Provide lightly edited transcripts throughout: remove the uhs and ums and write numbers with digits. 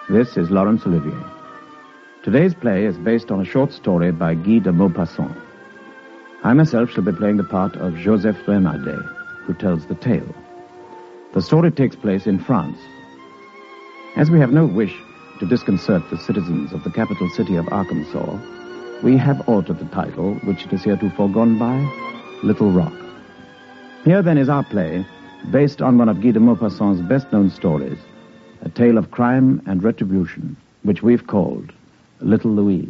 This is Laurence Olivier. Today's play is based on a short story by Guy de Maupassant. I myself shall be playing the part of Joseph Renardet, who tells the tale. The story takes place in France. As we have no wish to disconcert the citizens of the capital city of Arkansas, we have altered the title, which it is heretofore gone by, Little Rock. Here, then, is our play, based on one of Guy de Maupassant's best-known stories, a tale of crime and retribution, which we've called Little Louise.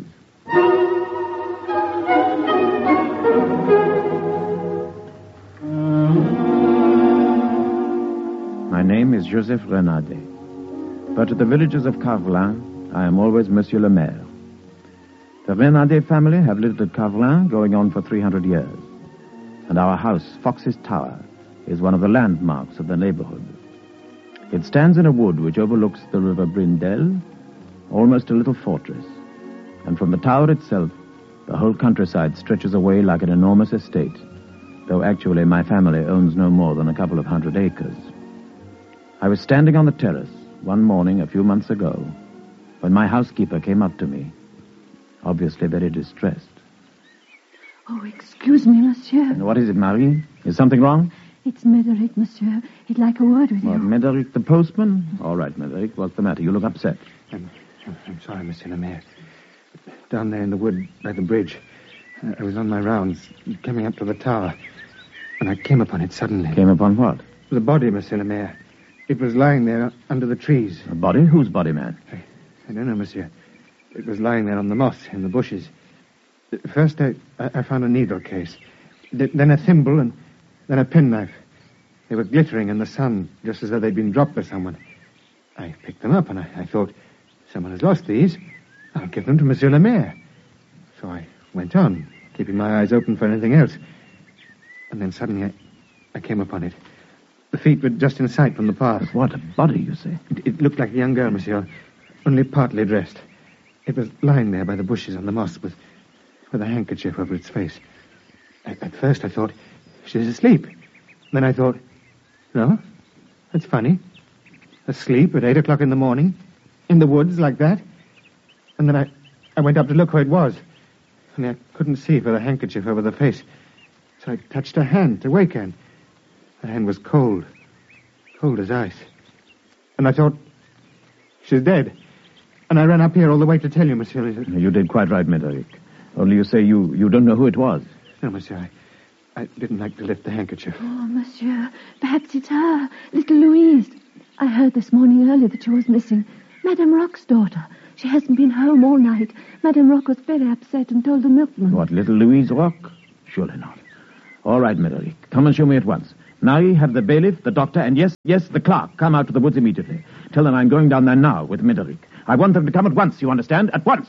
My name is Joseph Renardet, but at the villages of Carvelin, I am always Monsieur le Maire. The Renardet family have lived at Carvelin going on for 300 years, and our house, Fox's Tower, is one of the landmarks of the neighborhood. It stands in a wood which overlooks the river Brindelle, almost a little fortress, and from the tower itself, the whole countryside stretches away like an enormous estate, though actually my family owns no more than a couple of 100 acres. I was standing on the terrace one morning a few months ago when my housekeeper came up to me, obviously very distressed. Oh, excuse me, monsieur. And what is it, Marie? Is something wrong? It's Médéric, monsieur. He'd like a word with you. What, Médéric the postman? All right, Médéric. What's the matter? You look upset. I'm sorry, Monsieur le Maire. Down there in the wood by the bridge, I was on my rounds, coming up to the tower, and I came upon it suddenly. Came upon what? The body, Monsieur le Maire. It was lying there under the trees. A body? Whose body, man? I don't know, monsieur. It was lying there on the moss in the bushes. First, I found a needle case, then a thimble, and then a penknife. They were glittering in the sun, just as though they'd been dropped by someone. I picked them up, and I thought, someone has lost these. I'll give them to Monsieur le Maire. So I went on, keeping my eyes open for anything else. And then suddenly I came upon it. The feet were just in sight from the path. But what, a body, you say? It looked like a young girl, monsieur, only partly dressed. It was lying there by the bushes on the moss with a handkerchief over its face. At first I thought, she's asleep. Then I thought, no, that's funny. Asleep at 8 o'clock in the morning, in the woods like that. And then I went up to look where it was. And I couldn't see for the handkerchief over the face. So I touched her hand to wake her. And the hand was cold as ice. And I thought, she's dead. And I ran up here all the way to tell you, monsieur. You did quite right, Médéric. Only you say you don't know who it was. No, monsieur, I didn't like to lift the handkerchief. Oh, monsieur, perhaps it's her, little Louise. I heard this morning early that she was missing. Madame Rock's daughter. She hasn't been home all night. Madame Rock was very upset and told the milkman. What, little Louise Rock? Surely not. All right, Médéric, come and show me at once. Now you have the bailiff, the doctor, and yes, the clerk come out to the woods immediately. Tell them I'm going down there now with Médéric. I want them to come at once, you understand? At once!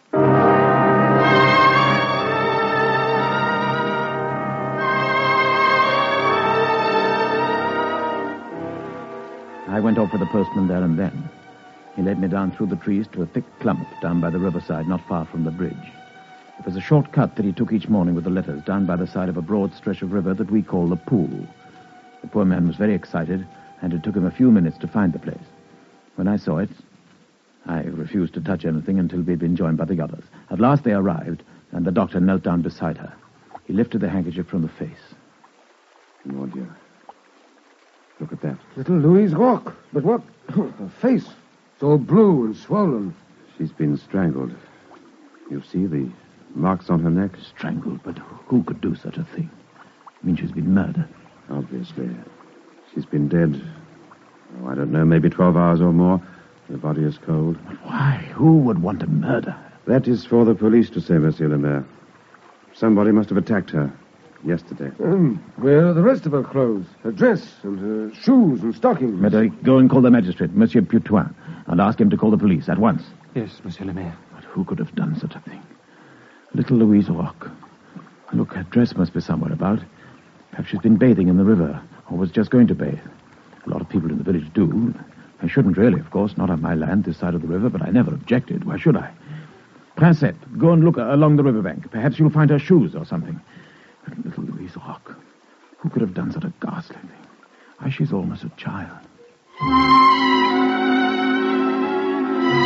I went off with the postman there and then. He led me down through the trees to a thick clump down by the riverside, not far from the bridge. It was a short cut that he took each morning with the letters down by the side of a broad stretch of river that we call the Pool. The poor man was very excited, and it took him a few minutes to find the place. When I saw it, I refused to touch anything until we'd been joined by the others. At last they arrived, and the doctor knelt down beside her. He lifted the handkerchief from the face. Mon Dieu. Look at that. Little Louise Rock. But what? Her face. It's all blue and swollen. She's been strangled. You see the marks on her neck? Strangled, but who could do such a thing? I mean, she's been murdered. Obviously. She's been dead, I don't know, maybe 12 hours or more. The body is cold. But why? Who would want to murder her? That is for the police to say, Monsieur le Maire. Somebody must have attacked her yesterday. Where are the rest of her clothes? Her dress and her shoes and stockings? Médéric, go and call the magistrate, Monsieur Putoin, and ask him to call the police at once. Yes, Monsieur le Maire. But who could have done such a thing? Little Louise Rock. Look, her dress must be somewhere about. Perhaps she's been bathing in the river, or was just going to bathe. A lot of people in the village do. I shouldn't really, of course, not on my land this side of the river, but I never objected. Why should I? Princette, go and look along the riverbank. Perhaps you'll find her shoes or something. But little Louise Rock, who could have done such a ghastly thing? Why, she's almost a child.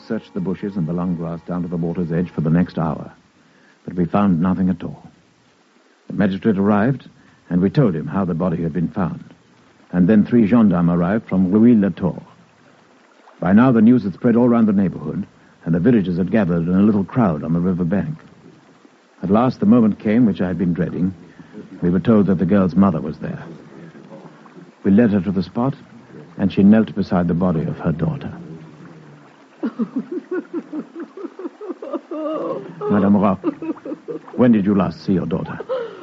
searched the bushes and the long grass down to the water's edge for the next hour, but we found nothing at all. The magistrate arrived, and we told him how the body had been found. And then 3 gendarmes arrived from Louis-le-Tour. By now the news had spread all around the neighborhood, and the villagers had gathered in a little crowd on the river bank. At last the moment came which I had been dreading. We were told that the girl's mother was there. We led her to the spot, and she knelt beside the body of her daughter. Madame Rock, when did you last see your daughter?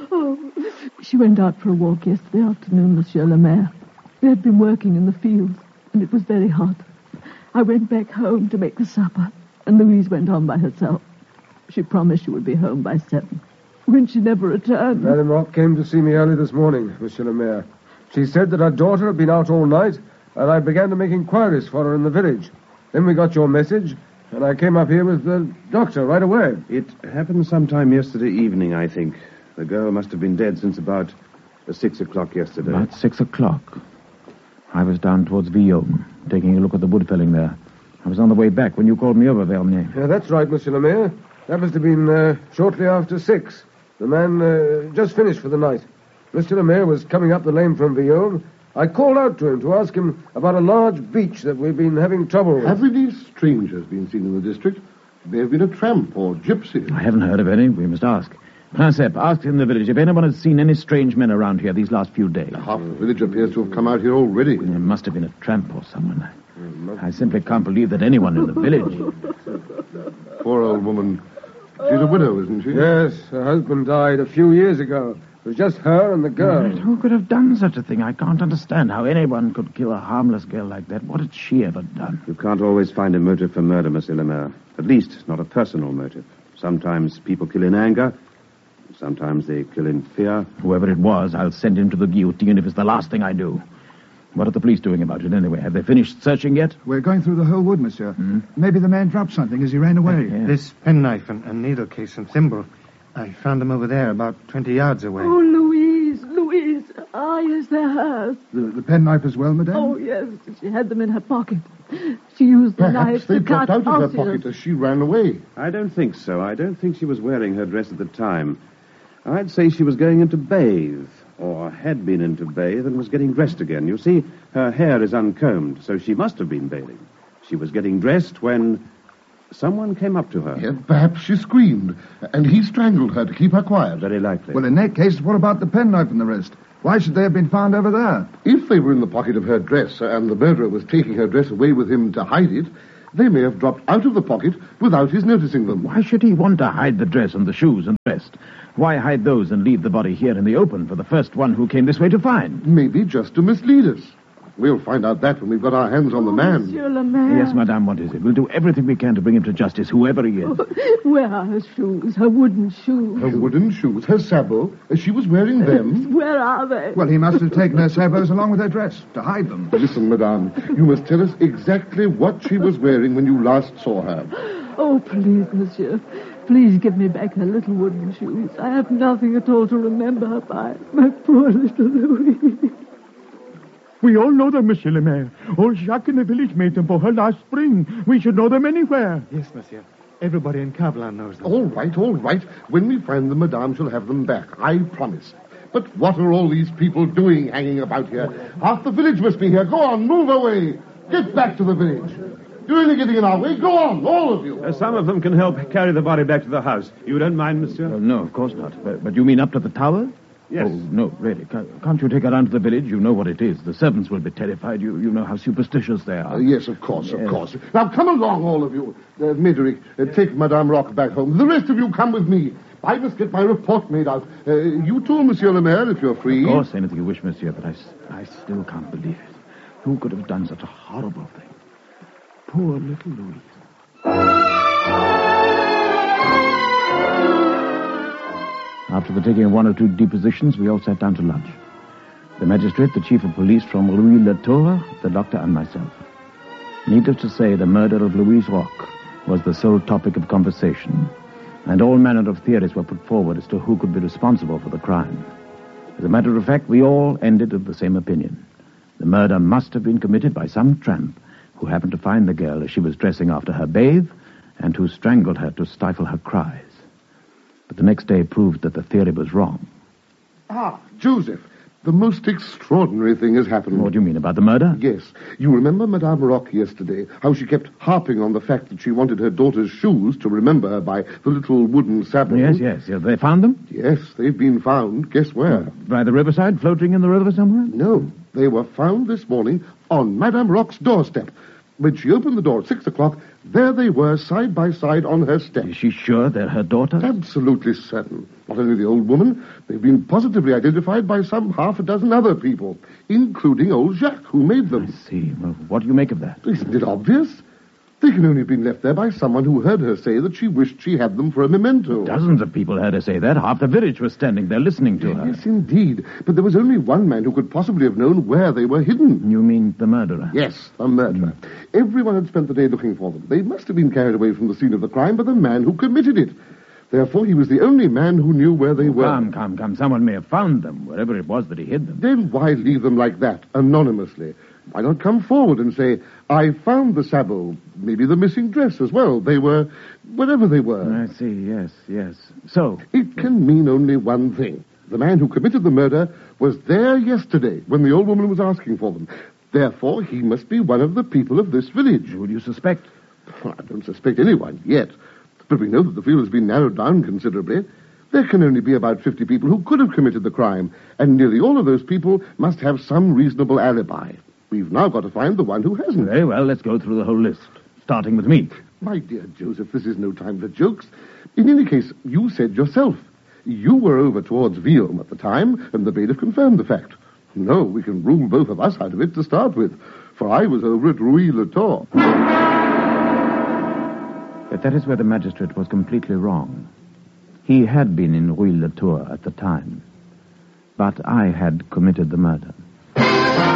She went out for a walk yesterday afternoon, Monsieur le Maire. We had been working in the fields, and it was very hot. I went back home to make the supper, and Louise went on by herself. She promised she would be home by 7. When she never returned... Madame Rock came to see me early this morning, Monsieur le Maire. She said that her daughter had been out all night, and I began to make inquiries for her in the village. Then we got your message, and I came up here with the doctor right away. It happened sometime yesterday evening, I think. The girl must have been dead since about 6 o'clock yesterday. About 6 o'clock. I was down towards Villaume, taking a look at the wood felling there. I was on the way back when you called me over, Vernier. Yeah, that's right, Monsieur le Maire. That must have been shortly after 6. The man just finished for the night. Monsieur le Maire was coming up the lane from Villaume. I called out to him to ask him about a large beach that we've been having trouble with. Have any strangers been seen in the district? May have been a tramp or gypsy. I haven't heard of any. We must ask. Princep, ask in the village if anyone has seen any strange men around here these last few days. Half the village appears to have come out here already. There must have been a tramp or someone. I simply can't believe that anyone in the village... Poor old woman. She's a widow, isn't she? Yes, her husband died a few years ago. It was just her and the girl. Who could have done such a thing? I can't understand how anyone could kill a harmless girl like that. What had she ever done? You can't always find a motive for murder, Monsieur le Maire. At least, not a personal motive. Sometimes people kill in anger. Sometimes they kill in fear. Whoever it was, I'll send him to the guillotine if it's the last thing I do. What are the police doing about it anyway? Have they finished searching yet? We're going through the whole wood, monsieur. Maybe the man dropped something as he ran away. Yeah. This penknife and needle case and thimble, I found them over there about 20 yards away. Oh, Louise. Ah, yes, they're hers. The penknife as well, madame? Oh, yes, she had them in her pocket. She used the Perhaps knife they to cut dropped out of her Osseous. pocket as she ran away. I don't think so. I don't think she was wearing her dress at the time. I'd say she was going in to bathe, or had been in to bathe and was getting dressed again. You see, her hair is uncombed, so she must have been bathing. She was getting dressed when someone came up to her. Yeah, perhaps she screamed, and he strangled her to keep her quiet. Very likely. Well, in that case, what about the penknife and the rest? Why should they have been found over there? If they were in the pocket of her dress, and the murderer was taking her dress away with him to hide it, they may have dropped out of the pocket without his noticing them. Why should he want to hide the dress and the shoes and the rest? Why hide those and leave the body here in the open for the first one who came this way to find? Maybe just to mislead us. We'll find out that when we've got our hands on the man. Monsieur le Maire. Yes, madame, what is it? We'll do everything we can to bring him to justice, whoever he is. Where are her shoes? Her wooden shoes? Her wooden shoes, her sabot, she was wearing them. Where are they? Well, he must have taken her sabots along with her dress to hide them. Listen, madame, you must tell us exactly what she was wearing when you last saw her. Oh, please, monsieur. Please give me back her little wooden shoes. I have nothing at all to remember her by. My poor little Louise. We all know them, Monsieur le Maire. Old Jacques in the village made them for her last spring. We should know them anywhere. Yes, monsieur. Everybody in Carvelin knows them. All right. When we find them, madame shall have them back. I promise. But what are all these people doing hanging about here? Half the village must be here. Go on, move away. Get back to the village. You're only getting in our way. Go on, all of you. Some of them can help carry the body back to the house. You don't mind, monsieur? No, of course not. But you mean up to the tower? Yes. Oh, no, really. Can't you take her down to the village? You know what it is. The servants will be terrified. You know how superstitious they are. Yes, of course. Now, come along, all of you. Médéric, take Madame Rock back home. The rest of you come with me. I must get my report made out. You too, Monsieur le Maire, if you're free. Of course, anything you wish, monsieur, but I still can't believe it. Who could have done such a horrible thing? Poor little Louise. After the taking of one or two depositions, we all sat down to lunch. The magistrate, the chief of police from Louis-le-Tour, the doctor, and myself. Needless to say, the murder of Louise Rock was the sole topic of conversation, and all manner of theories were put forward as to who could be responsible for the crime. As a matter of fact, we all ended with the same opinion. The murder must have been committed by some tramp who happened to find the girl as she was dressing after her bathe and who strangled her to stifle her cries. But the next day proved that the theory was wrong. Ah, Joseph, the most extraordinary thing has happened. What do you mean, about the murder? Yes. You remember Madame Rock yesterday, how she kept harping on the fact that she wanted her daughter's shoes to remember her by the little wooden sabot? Yes. They found them? Yes, they've been found. Guess where? By the riverside, floating in the river somewhere? No, they were found this morning on Madame Rock's doorstep. When she opened the door at 6 o'clock, there they were, side by side on her step. Is she sure they're her daughters? Absolutely certain. Not only the old woman, they've been positively identified by some half a dozen other people, including old Jacques, who made them. I see. Well, what do you make of that? Isn't it obvious? They can only have been left there by someone who heard her say that she wished she had them for a memento. Dozens of people heard her say that. Half the village was standing there listening to her. Yes, indeed. But there was only one man who could possibly have known where they were hidden. You mean the murderer? Yes, the murderer. Everyone had spent the day looking for them. They must have been carried away from the scene of the crime by the man who committed it. Therefore, he was the only man who knew where they were. Come. Someone may have found them, wherever it was that he hid them. Then why leave them like that, anonymously? Why not come forward and say, I found the sabot, maybe the missing dress as well. They were, whatever they were. I see, yes. So? It can mean only one thing. The man who committed the murder was there yesterday when the old woman was asking for them. Therefore, he must be one of the people of this village. Who do you suspect? Well, I don't suspect anyone yet. But we know that the field has been narrowed down considerably. There can only be about 50 people who could have committed the crime, and nearly all of those people must have some reasonable alibi. We've now got to find the one who hasn't. Very well, let's go through the whole list, starting with me. My dear Joseph, this is no time for jokes. In any case, you said yourself. You were over towards Viaume at the time, and the bailiff confirmed the fact. No, we can rule both of us out of it to start with, for I was over at Rueil-le-Tour. But that is where the magistrate was completely wrong. He had been in Rueil-le-Tour at the time, but I had committed the murder.